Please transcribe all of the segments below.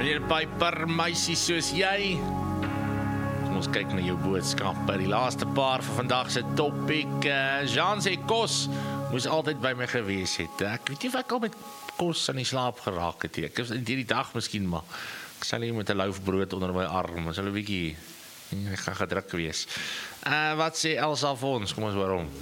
Meneer Piper, meisie soos jy. Kom ons kyk na jou boodskappe. Die laaste paar van vandag se topic. Jean sê kos moes altyd by my gewees het. Ek weet nie of ek al met kos aan die slaap geraak het. Ek is in die dag miskien, maar ek sal hier met 'n loaf brood onder my arm. Ons sal 'n bietjie ek gaan gedruk wees. Wat sê Elsa vir ons? Kom ons hoor hom.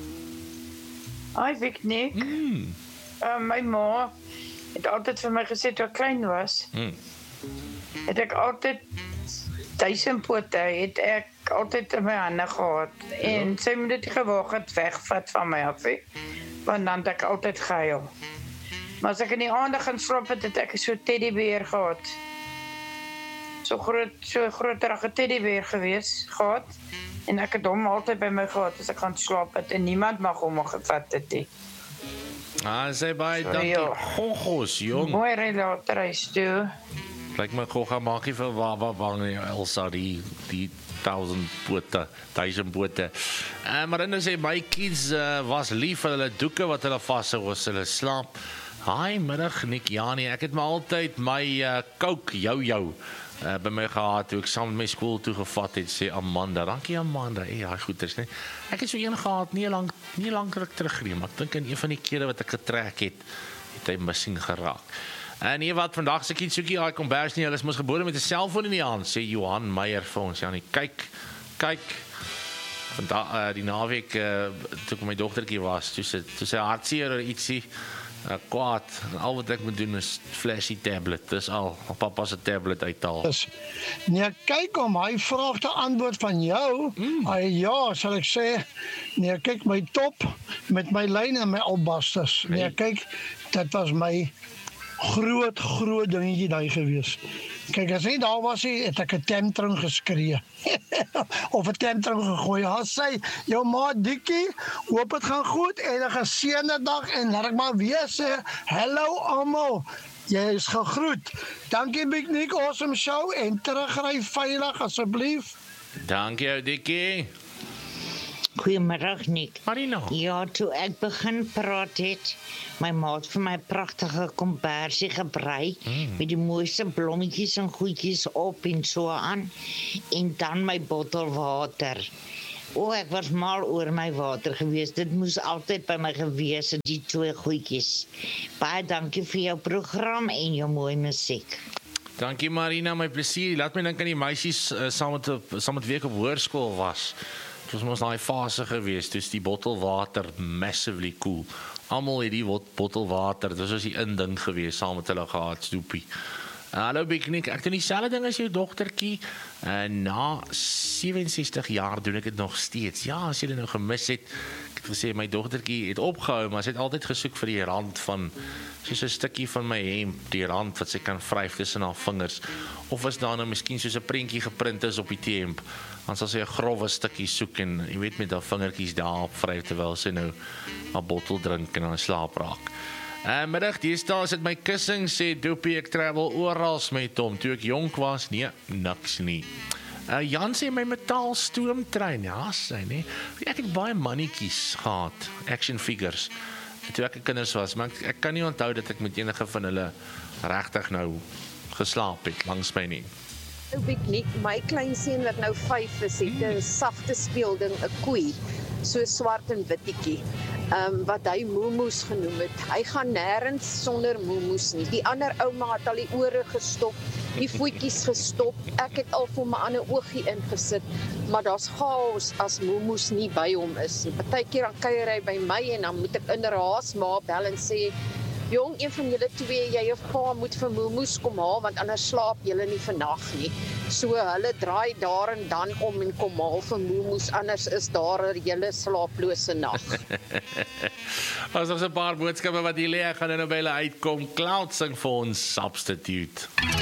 Hi Vicnik. My ma het altyd vir my gesê toe ek klein was. Het ek altyd 1000 pote het ek altyd in my hande gehad. En sy moet dit gewaag het wegvat van my af. Want dan het ek altyd gehuil. Maar as ek in die aande gaan slaap het ek so 'n teddybeer gehad. So groterige teddybeer gehad. En ek het hom altyd by my gehad as ek gaan slaap het. En niemand mag hom gevat het nie. Sê baie dankie. Gogos, jong. Mooi ry later huis toe. Lyk my Gogga maak nie vir bang Elsa die 1000 pote. Marina sê my kids was lief vir hulle doeke wat hulle vashou as hulle slaap. Hi middag Nick Janie, ek het maar altyd my Coke jou by my gehad toe ek saam met my skool toe gevat het, sê Amanda. Dankie Amanda. Ja, goed is nie. Ek het so een gehad nie lanklik terug nie, maar ek dink in een van die kere wat ek getrek het hy missing geraak. En nee, wat vandag se kietsoekie, hy kombers nie, hulle is mos gebore met 'n selfoon in die hand, sê Johan Meyer vir ons. Ja, nee, kyk. Vandag die naweek toe my dogtertjie was, toe sy hartseer ietsie kwaad. En al wat ek moet doen is flashy tablet. Dis al papa se tablet uithaal. Nee, kyk om hy vraag te antwoord van jou. Ja, sal ek sê. Nee, kyk my top met my lyn en my albasters. Nee, kyk, dit was my groot dingetjie daai gewees. Kyk, as hy daar was, het ek 'n tantrum geskree. Of 'n tantrum gegooi. Hy sê, jou ma Dikkie, hoop dit gaan goed en 'n geseënde dag en laat ek maar weer sê, hallo almal. Jy is gegroet. Dankie Big Nick, awesome show en terugry veilig asseblief. Dankie ou Dikkie. Goeiemiddag Nick. Marina. Ja, toe ek begin praat het, my ma het vir my pragtige kombersie gebrei met die mooiste blommetjies en goedjies op en so aan en dan my bottel water. Ek was mal oor my water gewees. Dit moes altyd by my gewees het, die twee goedjies. Baie dankie vir jou program en jou mooi musiek. Dankie Marina, my plesier. Laat my dink aan die meisies saam met wie ek op hoërskool was. Dit was mos daai fase gewees, dus die bottel water massively cool. Almal het die bottel water, dit was die inding gewees, saam met hulle gehad, stoepie. Hallo Big Nick, ek doen dieselfde ding as jou dogtertjie. Na 67 jaar doen ek dit nog steeds. Ja, as jy dit nou gemis het, ek het gesê, my dogtertjie het opgehou, maar sy het altyd gesoek vir die rand van, soos 'n stukkie van my hemp, die rand wat sy kan vryf tussen haar vingers. Of as daar nou miskien soos 'n prentjie geprint is op die T-hemp, dan sal sy 'n growwe stukkie soek en jy weet met haar vingertjies daarop vryf terwyl sy nou 'n bottel drink en dan slaap raak. Middag, deesdae is dit my kussing, sê Doopie, ek travel oral met hom. Toe ek jonk was, nee, niks nie. Jan sê my metaal stoomtrein, ja, sê nee. Ek het baie mannetjies gehad, action figures, toe ek kinders was, maar ek kan nie onthou dat ek met enige van hulle regtig nou geslaap het, langs my nie. Piknik, my kleinseun wat nou 5 is, het 'n sagte speelding, 'n koei, so swart en wittetjie, wat hy moemoes genoem het. Hy gaan nêrens sonder moemoes nie. Die ander ouma het al die ore gestop, die voetjies gestop. Ek het al vir my ander oogie ingesit, maar daar's chaos as moemoes nie by hom is. Partykeer dan kuier hy by my en dan moet ek inderhaas maar bel en sê, jong, een van julle twee, jy of pa moet vir moemoes kom haal, want anders slaap julle nie vannag nie. So hulle draai daar en dan om en kom haal vir moemoes, anders is daar 'n hele slaaplose nag. As ons 'n paar boodskappe wat hier lê, gaan nou by hulle uitkom. Cloud sing vir ons Substitute.